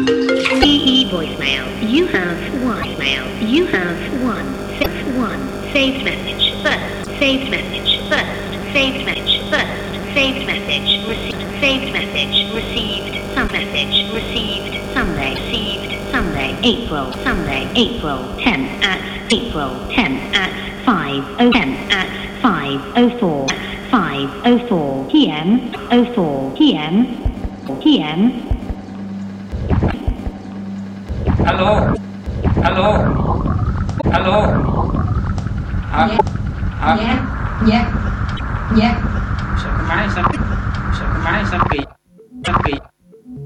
EE voicemail. You have voicemail. You have one saved message. First saved message. First saved message. First saved message. Received. Saved message. Received. Some message. Received. Sunday. Received. Sunday. April. Sunday. April 10 at April 10 at 5:10 at 5:04 5:04 p.m. 04 p.m. p.m. Alo. Alo. Alo. Dạ. Sợ cái máy sao kỳ.